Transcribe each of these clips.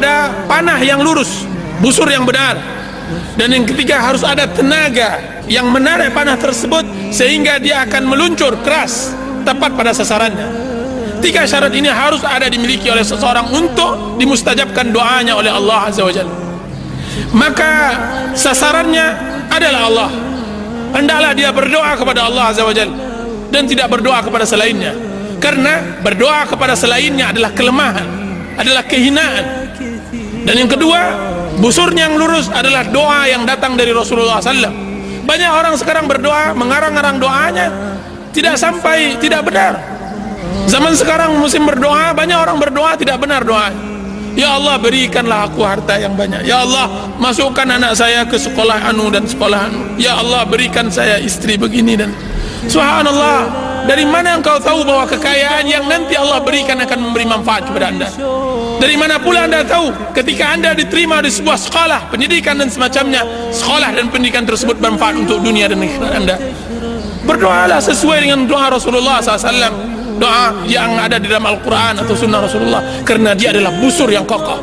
ada panah yang lurus, busur yang benar. Dan yang ketiga, harus ada tenaga yang menarik panah tersebut sehingga dia akan meluncur keras tepat pada sasarannya. 3 syarat ini harus ada dimiliki oleh seseorang untuk dimustajabkan doanya oleh Allah Azza wa Jalla. Maka sasarannya adalah Allah. Hendaklah dia berdoa kepada Allah Azza wa Jalla dan tidak berdoa kepada selainnya, karena berdoa kepada selainnya adalah kelemahan, adalah kehinaan. Dan yang kedua, busurnya yang lurus adalah doa yang datang dari Rasulullah SAW. Banyak orang sekarang berdoa, mengarang-arang doanya, tidak sampai, tidak benar. Zaman sekarang musim berdoa, banyak orang berdoa tidak benar doanya. Ya Allah, berikanlah aku harta yang banyak. Ya Allah, masukkan anak saya ke sekolah anu dan sekolah anu. Ya Allah, berikan saya istri begini dan subhanallah. Dari mana engkau tahu bahwa kekayaan yang nanti Allah berikan akan memberi manfaat kepada anda? Dari mana pula anda tahu ketika anda diterima di sebuah sekolah pendidikan dan semacamnya, sekolah dan pendidikan tersebut bermanfaat untuk dunia dan akhirat anda? Berdoalah sesuai dengan doa Rasulullah SAW, doa yang ada di dalam Al-Quran atau Sunnah Rasulullah, karena dia adalah busur yang kokoh.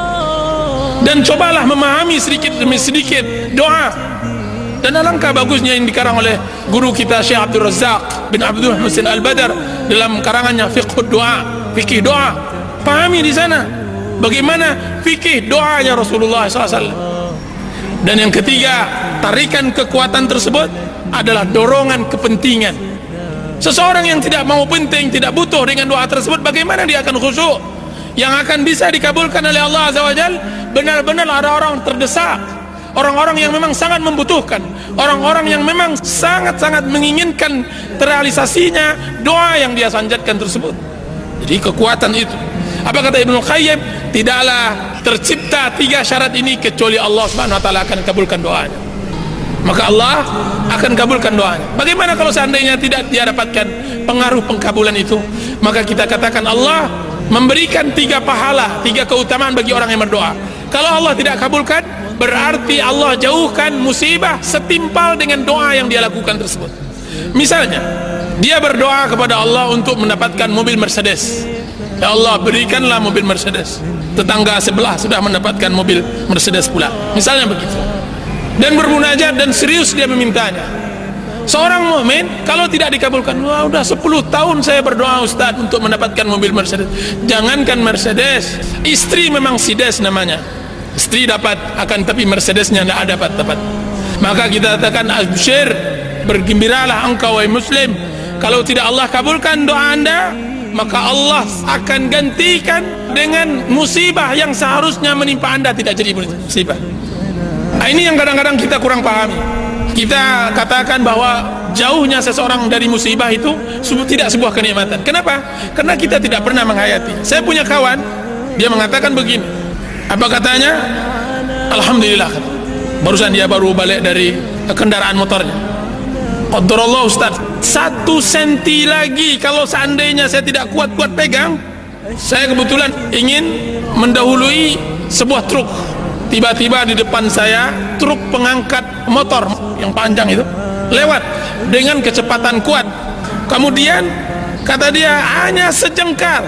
Dan cobalah memahami sedikit demi sedikit doa. Dan alangkah bagusnya yang dikarang oleh guru kita Syekh Abdul Razak bin Abdul Husin Al-Badar dalam karangannya Fiqhud Doa, fikih doa. Pahami di sana bagaimana fikih doanya Rasulullah SAW. Dan yang ketiga, tarikan kekuatan tersebut adalah dorongan kepentingan. Seseorang yang tidak mau penting, tidak butuh dengan doa tersebut, bagaimana dia akan khusyuk? Yang akan bisa dikabulkan oleh Allah Azza wa Jalla benar-benar orang-orang terdesak, orang-orang yang memang sangat membutuhkan, orang-orang yang memang sangat-sangat menginginkan terrealisasinya doa yang dia sanjatkan tersebut. Jadi kekuatan itu, apa kata Ibnu Qayyim, tidaklah tercipta 3 syarat ini kecuali Allah Subhanahu wa taala akan kabulkan doanya. Maka Allah akan kabulkan doanya. Bagaimana kalau seandainya tidak dia dapatkan pengaruh pengkabulan itu? Maka kita katakan Allah memberikan 3 pahala, 3 keutamaan bagi orang yang berdoa. Kalau Allah tidak kabulkan, berarti Allah jauhkan musibah setimpal dengan doa yang dia lakukan tersebut. Misalnya, dia berdoa kepada Allah untuk mendapatkan mobil Mercedes. Ya Allah, berikanlah mobil Mercedes. Tetangga sebelah sudah mendapatkan mobil Mercedes pula. Misalnya begitu. Dan bermunajat dan serius dia memintanya. Seorang mukmin kalau tidak dikabulkan, wah udah 10 tahun saya berdoa Ustaz untuk mendapatkan mobil Mercedes. Jangankan Mercedes, istri memang Sides namanya. Istri dapat, akan tapi Mercedesnya tidak dapat. Maka kita katakan absyir, bergembiralah engkau wahai muslim. Kalau tidak Allah kabulkan doa anda, maka Allah akan gantikan dengan musibah yang seharusnya menimpa anda tidak jadi musibah. Nah, ini yang kadang-kadang kita kurang pahami. Kita katakan bahwa jauhnya seseorang dari musibah itu tidak sebuah kenikmatan. Kenapa? Karena kita tidak pernah menghayati. Saya punya kawan, dia mengatakan begini. Apa katanya? Alhamdulillah, barusan dia baru balik dari kendaraan motornya. Qadarullah Ustaz, 1 senti lagi kalau seandainya saya tidak kuat-kuat pegang, saya kebetulan ingin mendahului sebuah truk. Tiba-tiba di depan saya truk pengangkat motor yang panjang itu lewat dengan kecepatan kuat. Kemudian kata dia hanya sejengkal,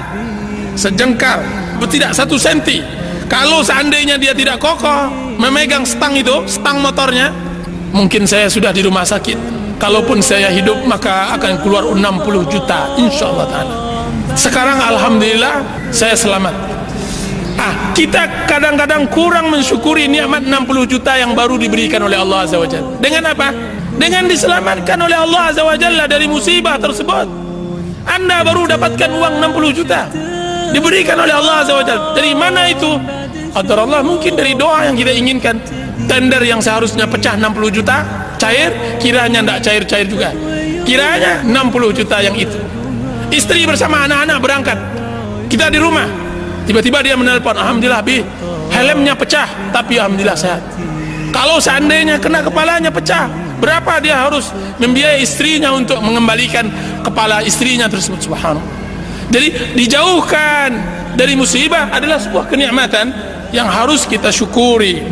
tidak 1 senti. Kalau seandainya dia tidak kokoh memegang stang itu, stang motornya, mungkin saya sudah di rumah sakit. Kalaupun saya hidup maka akan keluar 60 juta insyaallah ta'ala. Sekarang alhamdulillah saya selamat. Kita kadang-kadang kurang mensyukuri nikmat 60 juta yang baru diberikan oleh Allah Azza wa Jalla. Dengan apa? Dengan diselamatkan oleh Allah Azza wa Jalla dari musibah tersebut. Anda baru dapatkan uang 60 juta diberikan oleh Allah Azza wa Jalla. Dari mana itu? Qadar Allah, mungkin dari doa yang kita inginkan. Tender yang seharusnya pecah 60 juta cair, kiranya tidak cair-cair juga. Kiranya 60 juta yang itu. Istri bersama anak-anak berangkat. Kita di rumah. Tiba-tiba dia menelpon, alhamdulillah Bi, helmnya pecah, tapi alhamdulillah sehat. Kalau seandainya kena kepalanya pecah, berapa dia harus membiayai istrinya untuk mengembalikan kepala istrinya tersebut? Subhanallah. Jadi dijauhkan dari musibah adalah sebuah kenikmatan yang harus kita syukuri.